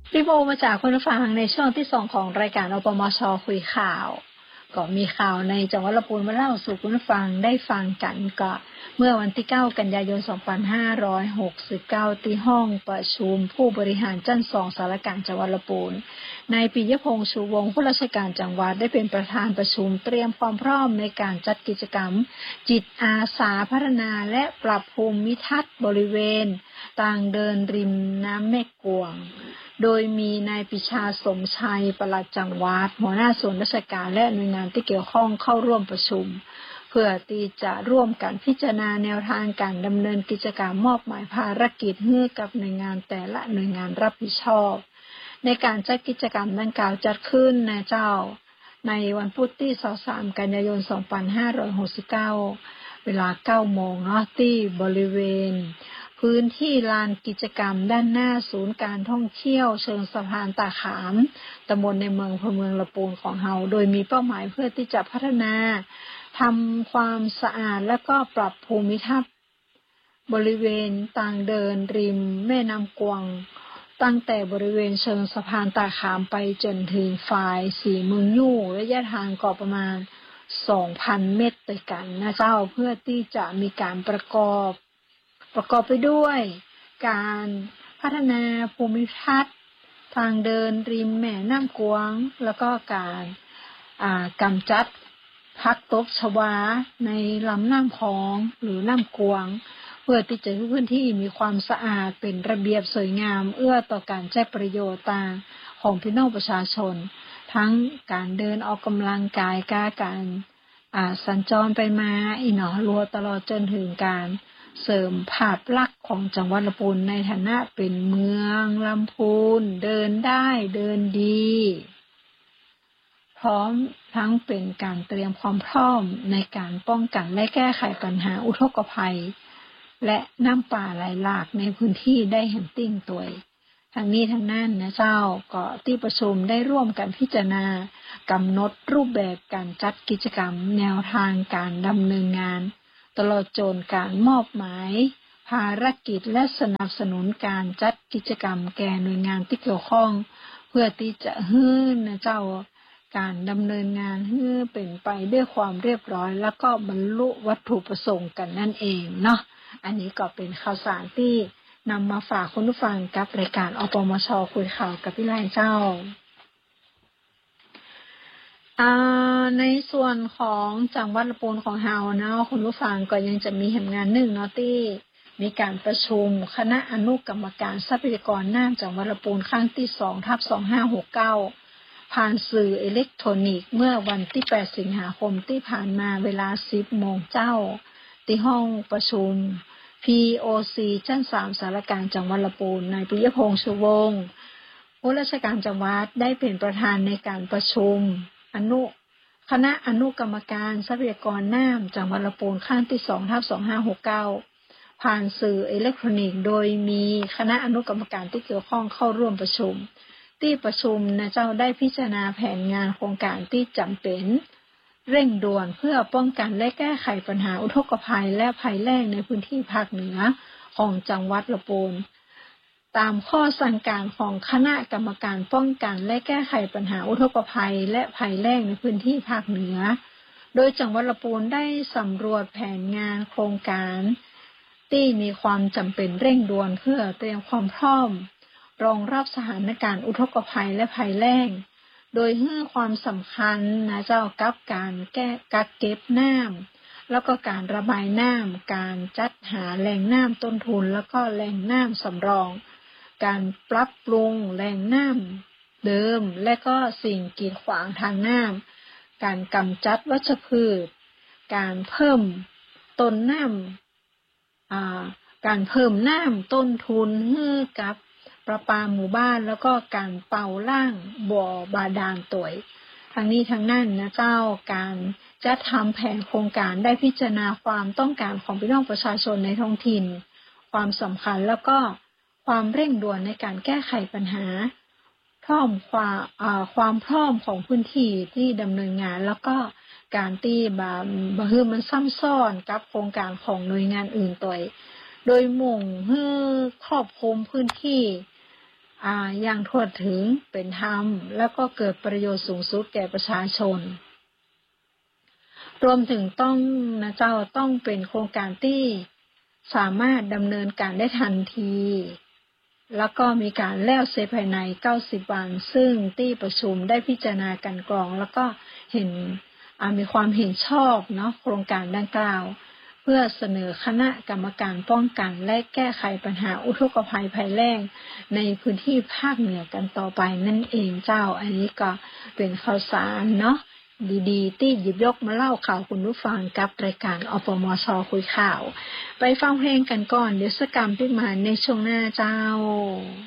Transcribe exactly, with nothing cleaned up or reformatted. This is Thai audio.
รีโวมาจากคุณผู้ฟังในช่วงที่สองของรายการอปมชคุยข่าวก็มีข่าวในจังหวัดลำพูนมาเล่าสู่คุณผู้ฟังได้ฟังกันก็เมื่อวันที่เก้ากันยายนสองพันห้าร้อยหกสิบเก้าที่ห้องประชุมผู้บริหารจั้นสองสารการจังหวัดลำพูนนายปิยพงษ์ชูวงศ์ผู้ราชการจังหวัดได้เป็นประธานประชุมเตรียมความพร้อมในการจัดกิจกรรมจิตอาสาพัฒนาและปรับภูมิทัศน์บริเวณต่างเดินริมน้ำแม่กวงโดยมีนายปิชาสมชัยปลัดจังหวัดหัวหน้าส่วนราชการและหน่วยงานที่เกี่ยวข้องเข้าร่วมประชุมเพื่อที่จะร่วมกันพิจารณาแนวทางการดำเนินกิจกรรมมอบหมายภารกิจให้กับหน่วยงานแต่ละหน่วยงานรับผิดชอบในการจัดกิจกรรมดังกล่าวจัดขึ้นนะเจ้าในวันพุธที่ยี่สิบสามกันยายนสองพันห้าร้อยหกสิบเก้าเวลา เก้าโมงเนาะที่บริเวณพื้นที่ลานกิจกรรมด้านหน้าศูนย์การท่องเที่ยวเชิงสะพานตาขามตำบลในเมืองอำเภอเมืองลำพูนของเฮาโดยมีเป้าหมายเพื่อที่จะพัฒนาทำความสะอาดและก็ปรับภูมิทัศน์บริเวณต่างเดินริมแม่น้ำกวงตั้งแต่บริเวณเชิงสะพานตาขามไปจนถึงฝ่ายสี่เมืองยู่ระยะทางก็ประมาณ สองพัน เมตรด้วยกันนะเจ้าเพื่อที่จะมีการประกอบประกอบไปด้วยการพัฒนาภูมิทัศน์ทางเดินริมแม่น้ำกวงแล้วก็การกำจัดพักตบชวาในลำน้ำคลองหรือน้ำกวงเพื่อที่จะให้พื้นที่มีความสะอาดเป็นระเบียบสวยงามเอื้อต่อการใช้ประโยชน์ต่างของพี่น้องประชาชนทั้งการเดินออกกำลังกายการสัญจรไปมาอีหนอรัวตลอดจนถึงการเสริมภาพลักษณ์ของจังหวัดลำพูนในฐานะเป็นเมืองลำพูนเดินได้เดินดีพร้อมทั้งเป็นการเตรียมความพร้อมในการป้องกันและแก้ไขปัญหาอุทกภัยและน้ำป่าไหลหลากในพื้นที่ได้แห่งติ้งตัวทางนี้ทางนั้นนะเจ้าก็ที่ประชุมได้ร่วมกันพิจารณากำหนดรูปแบบการจัดกิจกรรมแนวทางการดำเนินงานตลอดจนการมอบหมายภารกิจและสนับสนุนการจัดกิจกรรมแก่หน่วยงานที่เกี่ยวข้องเพื่อที่จะให้นะเจ้าการดำเนินงานให้เป็นไปด้วยความเรียบร้อยแล้วก็บรรลุวัตถุประสงค์กันนั่นเองเนาะอันนี้ก็เป็นข่าวสารที่นำมาฝากคุณผู้ฟังกับรายการอปมชคุยข่าวกับพี่ไลน์เจ้าในส่วนของจังหวัดลำพูนของเฮาเนาะคุณผู้ฟังก็ยังจะมีแห่งงานหนึ่งเนาะที่มีการประชุมคณะอนุกรรมการทรัพยากรน้ำจังหวัดลำพูนครั้งที่ สองทับสองพันห้าร้อยหกสิบเก้า ผ่านสื่ออิเล็กทรอนิกส์เมื่อวันที่แปดสิงหาคมที่ผ่านมาเวลา สิบโมงเจ้าที่ห้องประชุม พี โอ ซี ชั้นสามสารการจังหวัดลำพูนนายปิยพงษ์ชูวงศ์ผู้ราชการจังหวัดได้เป็นประธานในการประชุมอนุคณะอนุกรรมการทรัพยากรน้ำจังหวัดลำพูนครั้งที่ สองทับสองพันห้าร้อยหกสิบเก้า ผ่านสื่ออิเล็กทรอนิกส์โดยมีคณะอนุกรรมการที่เกี่ยวข้องเข้าร่วมประชุมที่ประชุมนะเจ้าได้พิจารณาแผนงานโครงการที่จำเป็นเร่งด่วนเพื่อป้องกันและแก้ไขปัญหาอุทกภัยและภัยแล้งในพื้นที่ภาคเหนือของจังหวัดลำพูนตามข้อสั่งการของคณะกรรมการป้องกันและแก้ไขปัญหาอุทกภัยและภัยแล้งในพื้นที่ภาคเหนือโดยจังหวัดลำพูนได้สำรวจแผนงานโครงการที่มีความจำเป็นเร่งด่วนเพื่อเตรียมความพร้อมรองรับสถานการณ์อุทกภัยและภัยแล้งโดยให้ความสำคัญนะเจ้ากับการแก้กักเก็บน้ำแล้วก็การระบายน้ำการจัดหาแหล่งน้ำต้นทุนแล้วก็แหล่งน้ำสำรองการปรับปรุงแหล่งน้ำเดิมและก็สิ่งกีดขวางทางน้ำการกำจัดวัชพืชการเพิ่มต้นน้ำการเพิ่มน้ำต้นทุนให้กับประปาหมู่บ้านแล้วก็การเป่าล่างบ่อบาดาลตวยทางนี้ทางนั้นนะเจ้าการจะทำแผนโครงการได้พิจารณาความต้องการของพี่น้องประชาชนในท้องถิ่นความสำคัญแล้วก็ความเร่งด่วนในการแก้ไขปัญหาพร้อมความความพร้อมของพื้นที่ที่ดำเนินงานแล้วก็การตีบาบะฮือมันซ้ำซ้อนกับโครงการของหน่วยงานอื่นตัวโดยมุ่งให้ครอบคลุมพื้นที่อ่าอย่างทั่วถึงเป็นธรรมแล้วก็เกิดประโยชน์สูงสุดแก่ประชาชนรวมถึงต้องนะเจ้าต้องเป็นโครงการที่สามารถดำเนินการได้ทันทีแล้วก็มีการแล้วเสร็จภายในเก้าสิบวันซึ่งที่ประชุมได้พิจารณากันกรองแล้วก็เห็นมีความเห็นชอบเนาะโครงการดังกล่าวเพื่อเสนอคณะกรรมการป้องกันและแก้ไขปัญหาอุทกภัยภัยแล้งในพื้นที่ภาคเหนือกันต่อไปนั่นเองเจ้าอันนี้ก็เป็นข่าวสารเนาะดีๆที่หยิบยกมาเล่าข่าวคุณผู้ฟังกับรายการอปมช.คุยข่าวไปฟังเพลงกันก่อนเดี๋ยวสกรรมพิมานในช่วงหน้าเจ้า